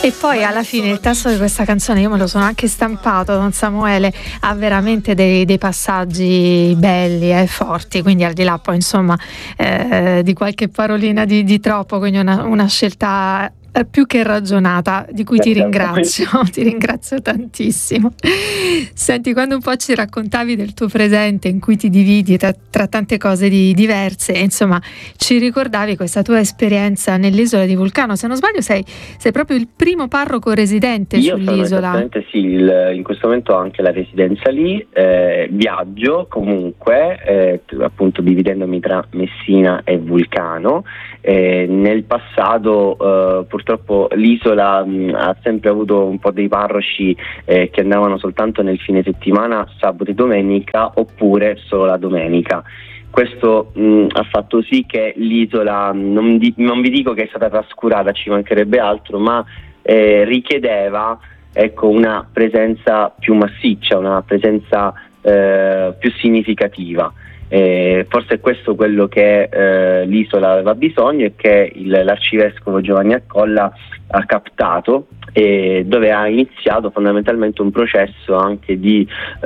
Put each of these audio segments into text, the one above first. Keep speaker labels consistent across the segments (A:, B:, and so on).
A: E poi alla fine il testo di questa canzone, io me lo sono anche stampato, Don Samuele, ha veramente dei passaggi belli e forti, quindi al di là poi insomma di qualche parolina di troppo, quindi una scelta più che ragionata, di cui ti ringrazio tantissimo. Senti, quando un po' ci raccontavi del tuo presente in cui ti dividi tra tante cose diverse, insomma ci ricordavi questa tua esperienza nell'isola di Vulcano. Se non sbaglio sei proprio il primo parroco residente sull'isola.
B: Io sono esattamente sì, in questo momento ho anche la residenza lì, viaggio comunque, appunto dividendomi tra Messina e Vulcano. Nel passato purtroppo l'isola ha sempre avuto un po' dei parroci che andavano soltanto nel fine settimana, sabato e domenica, oppure solo la domenica. Questo ha fatto sì che l'isola, non vi dico che è stata trascurata, ci mancherebbe altro, ma richiedeva una presenza più massiccia, una presenza più significativa. Forse è questo quello che l'isola aveva bisogno e che l'arcivescovo Giovanni Accolla ha captato, e dove ha iniziato fondamentalmente un processo anche di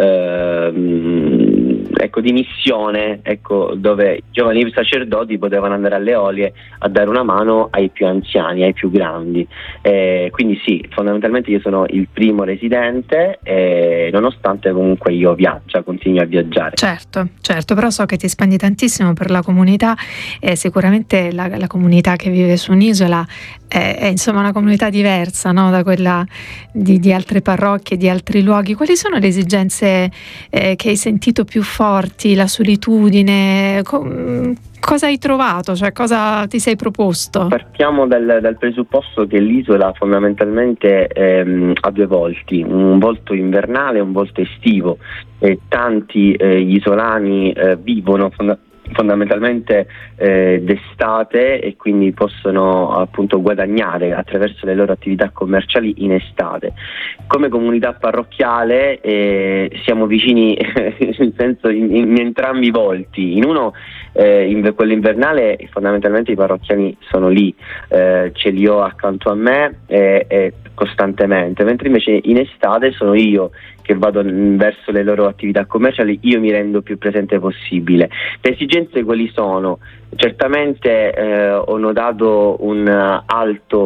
B: missione, dove i giovani sacerdoti potevano andare alle olie a dare una mano ai più anziani, ai più grandi. Quindi sì, fondamentalmente io sono il primo residente, nonostante comunque io continui a viaggiare.
A: Certo, però so che ti spendi tantissimo per la comunità, e sicuramente la comunità che vive su un'isola è insomma una comunità diversa, no? Da quella di altre parrocchie, di altri luoghi. Quali sono le esigenze che hai sentito più forti, la solitudine? Cosa hai trovato? Cioè, cosa ti sei proposto?
B: Partiamo dal presupposto che l'isola fondamentalmente ha due volti, un volto invernale e un volto estivo, e tanti gli isolani vivono fondamentalmente d'estate, e quindi possono appunto guadagnare attraverso le loro attività commerciali in estate. Come comunità parrocchiale siamo vicini nel senso in entrambi i volti. In uno, quello invernale, fondamentalmente i parrocchiani sono lì, ce li ho accanto a me costantemente, mentre invece in estate sono io che vado verso le loro attività commerciali, io mi rendo più presente possibile. Le esigenze quali sono? Certamente ho notato un'alta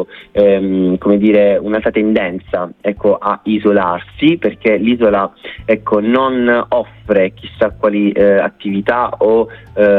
B: tendenza a isolarsi, perché l'isola non offre chissà quali attività o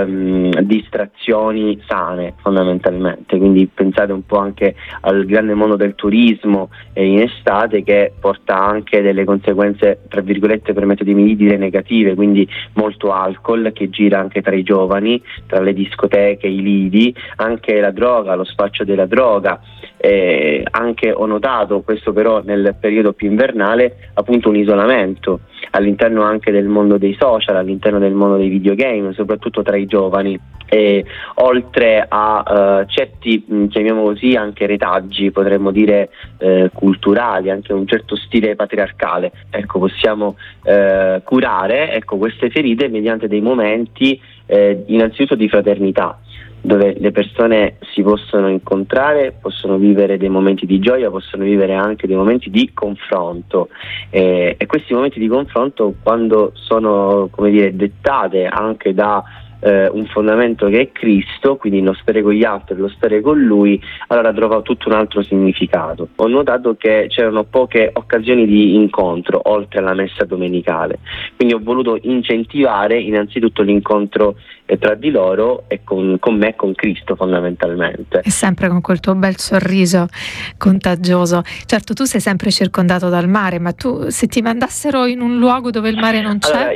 B: distrazioni sane fondamentalmente. Quindi pensate un po' anche al grande mondo del turismo in estate, che porta anche delle conseguenze, tra virgolette, permettetemi di dire, negative, quindi molto alcol che gira anche tra i giovani, tra le discoteche, i lidi, anche la droga, lo spaccio della droga. Anche ho notato, questo però nel periodo più invernale, appunto un isolamento all'interno anche del mondo dei social, all'interno del mondo dei videogame, soprattutto tra i giovani, oltre a certi, chiamiamo così, anche retaggi, potremmo dire culturali, anche un certo stile patriarcale. Possiamo curare queste ferite mediante dei momenti innanzitutto di fraternità, dove le persone si possono incontrare, possono vivere dei momenti di gioia, possono vivere anche dei momenti di confronto, e questi momenti di confronto, quando sono dettate anche da un fondamento che è Cristo, quindi lo stare con gli altri, lo stare con Lui, allora trova tutto un altro significato. Ho notato che c'erano poche occasioni di incontro oltre alla messa domenicale, quindi ho voluto incentivare innanzitutto l'incontro tra di loro e con me e con Cristo fondamentalmente.
A: E sempre con quel tuo bel sorriso contagioso. Certo, tu sei sempre circondato dal mare, ma tu, se ti mandassero in un luogo dove il mare non c'è?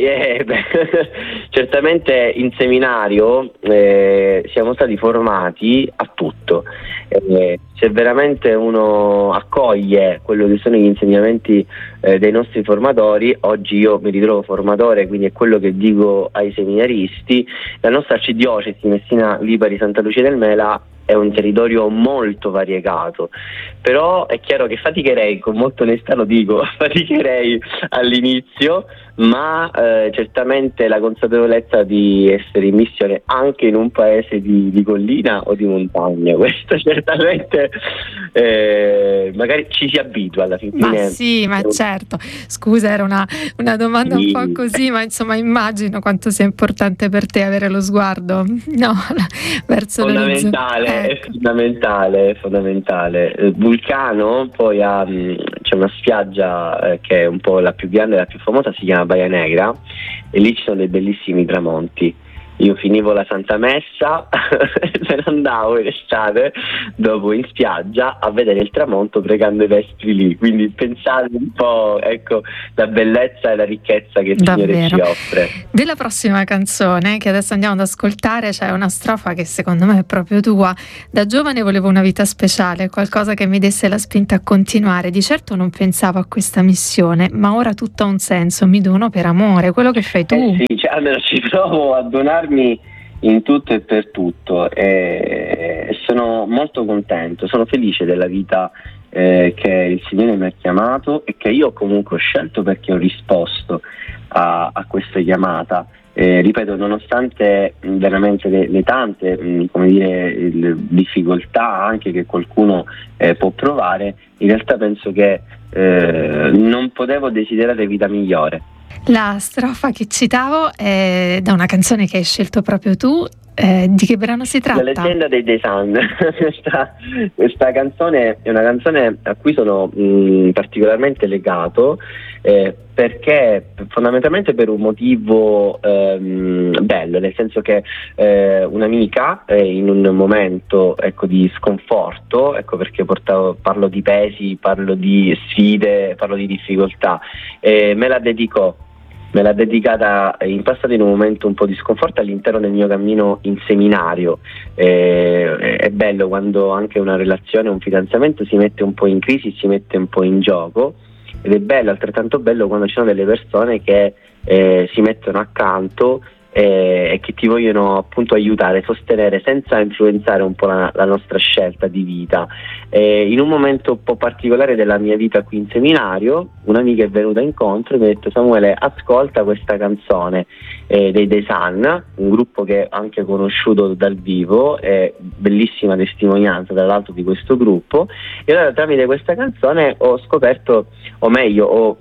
B: Certamente in seminario siamo stati formati a tutto. Se veramente uno accoglie quello che sono gli insegnamenti dei nostri formatori, oggi io mi ritrovo formatore, quindi è quello che dico ai seminaristi. La nostra arcidiocesi Messina Lipari Santa Lucia del Mela è un territorio molto variegato, però è chiaro che faticherei, con molta onestà lo dico, faticherei all'inizio, ma certamente la consapevolezza di essere in missione anche in un paese di collina o di montagna, questo certamente magari ci si abitua alla fine.
A: Ma sì, ma certo. Scusa, era una domanda un po' così, ma insomma immagino quanto sia importante per te avere lo sguardo, no, verso
B: fondamentale, è fondamentale. Vulcano poi c'è una spiaggia che è un po' la più grande, la più famosa, si chiama Baia Negra, e lì ci sono dei bellissimi tramonti. Io finivo la Santa Messa me ne andavo in estate dopo in spiaggia a vedere il tramonto pregando i vespri lì, quindi pensate un po', ecco, la bellezza e la ricchezza che il Signore ci offre.
A: Della prossima canzone che adesso andiamo ad ascoltare c'è una strofa che secondo me è proprio tua: da giovane volevo una vita speciale, qualcosa che mi desse la spinta a continuare, di certo non pensavo a questa missione, ma ora tutto ha un senso, mi dono per amore, quello che fai tu.
B: Sì, cioè, almeno ci provo a donarmi in tutto e per tutto, e sono molto contento, sono felice della vita che il Signore mi ha chiamato e che io comunque ho scelto, perché ho risposto a questa chiamata. Ripeto, nonostante veramente le tante le difficoltà anche che qualcuno può provare, in realtà penso che non potevo desiderare vita migliore.
A: La strofa che citavo è da una canzone che hai scelto proprio tu. Di che brano si tratta?
B: La leggenda dei Desan. questa canzone è una canzone a cui sono particolarmente legato, perché fondamentalmente per un motivo bello, nel senso che un'amica in un momento, ecco, di sconforto, ecco perché parlo di pesi, parlo di sfide, parlo di difficoltà, me l'ha dedicata in passato in un momento un po' di sconforto all'interno del mio cammino in seminario. È bello quando anche una relazione, un fidanzamento si mette un po' in crisi, si mette un po' in gioco, ed è bello, altrettanto bello, quando ci sono delle persone che si mettono accanto e che ti vogliono appunto aiutare, sostenere, senza influenzare un po' la nostra scelta di vita. In un momento un po' particolare della mia vita qui in seminario, un'amica è venuta incontro e mi ha detto: Samuele, ascolta questa canzone dei Desan, un gruppo che ho anche conosciuto dal vivo, bellissima testimonianza tra l'altro di questo gruppo, e allora tramite questa canzone ho scoperto, o meglio ho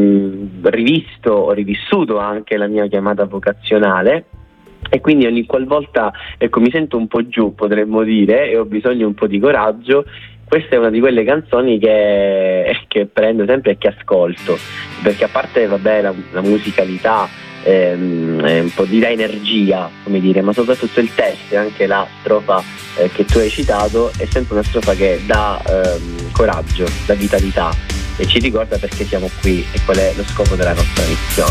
B: rivissuto anche la mia chiamata vocazionale. E quindi ogni qualvolta, ecco, mi sento un po' giù, potremmo dire, e ho bisogno un po' di coraggio, questa è una di quelle canzoni che prendo sempre e che ascolto, perché a parte la musicalità, un po' di energia, come dire, ma soprattutto il testo e anche la strofa che tu hai citato è sempre una strofa che dà coraggio, dà vitalità e ci ricorda perché siamo qui e qual è lo scopo della nostra missione.